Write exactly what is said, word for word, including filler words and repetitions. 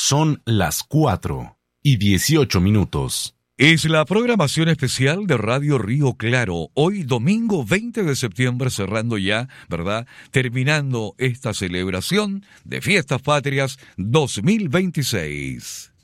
Son las cuatro y dieciocho minutos. Es la programación especial de Radio Río Claro. Hoy domingo veinte de septiembre, cerrando ya, ¿verdad? Terminando esta celebración de Fiestas Patrias dos mil veintiséis.